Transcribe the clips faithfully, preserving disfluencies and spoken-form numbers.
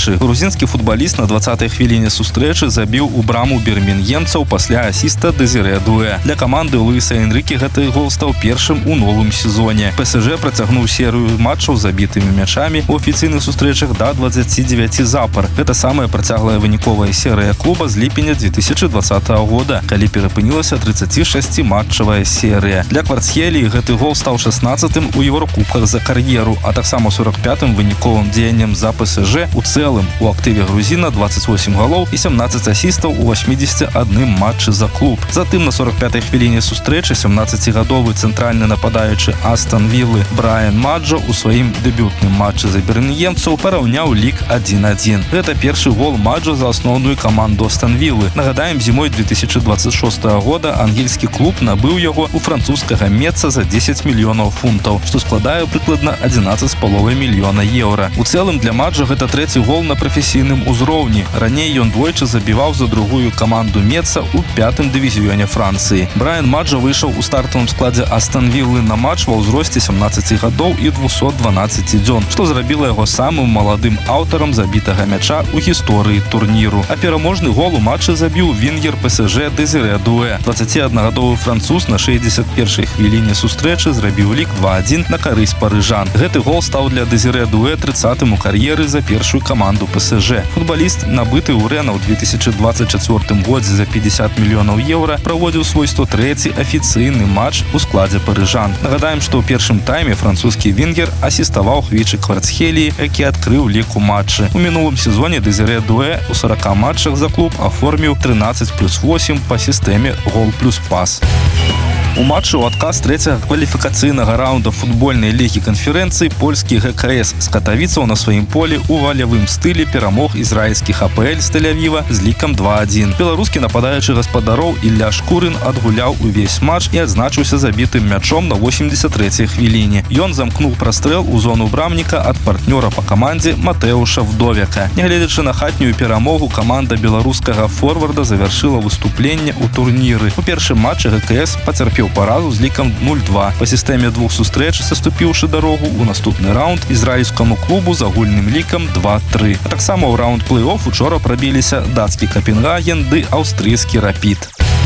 матчы. Грузінскі футбаліст на двадцатай хвіліне сустрэчы забіў у браму бірмінгемцаў пасля асіста Дезире Дуэ. Для каманды Луіса Энріке гэты гол стаў першым у новым сезоне. ПСЖ працягнуў серыю матчаў з забітымі мячамі у афіцыйных сустрэчах да дваццаці дзевяці запар. Гэта самая працяглая выніковая серыя клуба з ліпеня две тысячи двадцатого года, калі перапынілася тридцатишестиматчавая серыя. Для Кварцхеліі гэты гол стаў шаснаццатым у Еўрокубках за кар'еру, а таксама сорок пятым выніковым дзеяннем за ПСЖ у цэлым. У актыве грузіна двадцать восемь галоў і семнадцать асістаў у восьмідзесяці адным матчы за клуб. Затым на сорок пятай хвіліне сустрэчы семнаццацігадовы цэнтральны нападаючы Астон Виллы Брайан Маджо у сваім дэбютным матчы за бірмінгемцаў параўняў лік адзін адзін. Гэта першы гол Маджо за асноўную каманду Астон Виллы. Нагадаем, зімой две тысячи двадцать шестого года ангельскі клуб набыў яго у французскага Метца за десять мільёнаў фунтаў, што складае прыкладна адзінаццаць з паловай мільёна еўра. У цэлым для Маджо гэта трэці гол на прафесійным узроўні. Раней ён двойчы забіваў за другую каманду Метца у пятым дывізіёне Францыі. Брайан Маджо выйшаў у стартавым складзе Астон Виллы на матч ва ўзросце семнаццаці гадоў і двухсот дванаццаці дзён, што зрабіла яго самым маладым аўтарам забітага мяча ў гісторыі турніру. А пераможны гол у матчы забіў вінгер ПСЖ Дезире Дуэ. дваццаціаднагадовы француз на шэсцьдзесят першай хвіліне сустрэчы зрабіў лік два адзін на карысць парыжан. Гэты гол стаў для Дезире Дуэ трыццатым у кар'еры за першую каманду ПСЖ. Футбаліст, набыты ў Рэна ў две тысячи двадцать чацвёртым годзе за пятьдесят мільёнаў еўра, праводзіў свой сто трэці афіцыйны матч у складзе парыжан. Нагадаем, што ў першым тайме французскі вінгер асіставаў Хвічы Кварцхеліі, які адкрыў лік у матчы. У мінулым сезоне Дезире Дуэ у сорока матчах за клуб аформіў трынаццаць плюс восемь па сістэме гол плюс пас. У матчы ў адказ трэцяга кваліфікацыйнага раунда футбольнай лігі канферэнцыі польскі ГКС з Катавіцаў на сваім полі ў валявым стылі перамог ізраільскіх АПЛ з Тель-Авіва з лікам два адзін. Беларускі нападаючы гаспадароў Ілля Шкурын адгуляў увесь матч і адзначыўся забітым мячом на восемьдесят трэцяй хвіліне. Ён замкнуў прастрэл у зону брамніка ад партнёра па камандзе Матэуша Вдовяка. Нягледзячы на хатнюю перамогу, каманда беларускага форварда завяршыла выступленне ў турніры. У першым матчы ГКС пацярпеў паразу з лікам нуль два. Па сістэме двух сустрэч, саступіўшы дарогу ў наступны раунд ізраільскаму клубу з агульным лікам два тры. А таксама ў раунд плэй-офф учора прабіліся дацкі Капенгаген ды аўстрыйскі Рапід.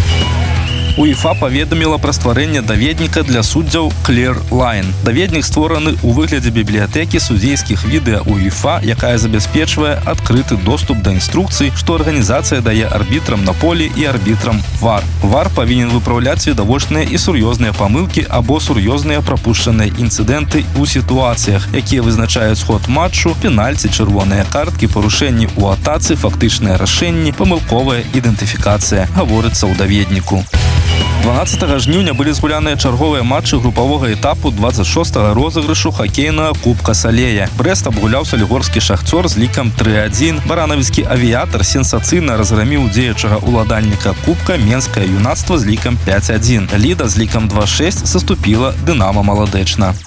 УЕФА паведаміла пра стварэнне даведніка для суддзяў Clear Line. Даведнік створаны ў выглядзе бібліятэкі судзейскіх відэа УЕФА, якая забяспечвае адкрыты доступ да інструкцый, што арганізацыя дае арбітрам на полі і арбітрам ВАР. ВАР павінен выпраўляць відавочныя і сур'ёзныя памылкі або сур'ёзныя прапушчаныя інцыдэнты ў сітуацыях, якія вызначаюць ход матчу, пенальці, чырвоныя карткі, парушэнні ў атацы, фактычныя рашэнні, памылковая ідэнтыфікацыя, гаворыцца ў даведніку. дванаццатага жніўня былі згуляныя чарговыя матчы групавога этапу двадцать шостага розыгрышу хакейнага кубка Салея. Брэст абгуляў салігорскі Шахцёр з лікам тры адзін. Баранавіцкі авіятар сенсацыйна разграміў дзеячага уладальніка кубка Менскае юнацтва з лікам пять адзін. Ліда з лікам два шэсць саступіла Дынама Маладэчна.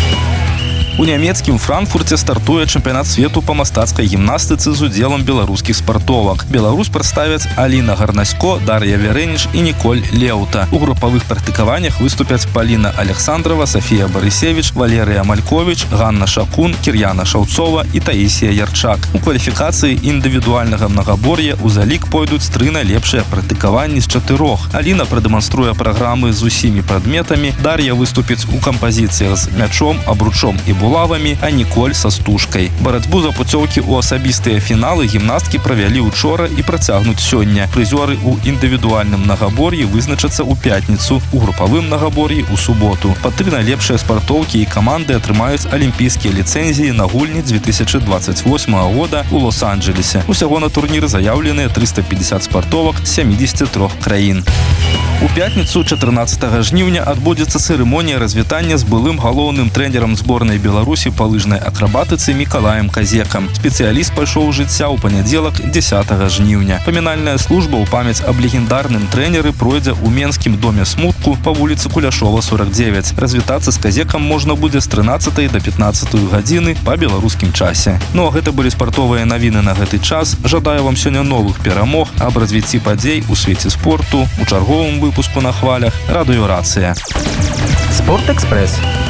У нямецкім Франкфурце стартуе чэмпіянат свету па мастацкай гімнастыцы з удзелам беларускіх спартовак. Беларусь прадставяць Аліна Гарнасько, Дар'я Верэніч і Ніколь Леўта. У групавых практыкаваннях выступяць Паліна Александрова, Сафія Барысевіч, Валерыя Мальковіч, Ганна Шакун, Кір'яна Шаўцова і Таісія Ярчак. У кваліфікацыі індывідуальнага мнагабор'я ў залік пойдуць тры найлепшыя практыкаванні з чатырох. Аліна прадэманструе праграмы з усімі прадметамі, Дар'я выступіць у кампазіцыях з мячом, абручом і булавамі, а Ніколь са стужкай. Барацьбу за пуцёўкі ў асабістыя фіналы гімнасткі правялі учора і працягнуць сёння. Прызёры ў індывідуальным мнагабор'і вызначацца ў пятніцу, у групавым мнагабор'і ў суботу. Па тры найлепшыя спартоўкі і каманды атрымаюць алімпійскія ліцэнзіі на гульні две тысячи двадцать восьмага года ў Лос-Анджелесе. Усяго на турнір заяўленыя трыста пятьдесят спартовак з сямідзесяці трох краін. У пятніцу чатырнаццатага жніўня адбудзецца цырымонія развітання з былым галоўным трэнерам зборнай Беларусі па лыжнай акрабатыцы Мікалаем Казекам. Спецыяліст пайшоў у жыцця ў панядзелак дзесятага жніўня. Памінальная служба ў памяць аб легендарным трэнеры пройдзе ў Менскім доме смутку па вуліцы Куляшова сорок девять. Развітацца з Казекам можна будзе з трынаццатай да пятнаццатай гадзіны па беларускім часе. Ну а гэта былі спартовыя навіны на гэты час. Жадаю вам сёння новых перамог, аб развіцці падзей у свеце спорту, у чарговым выпуску на хвалях Радыёрацыя. Спортэкспрэс.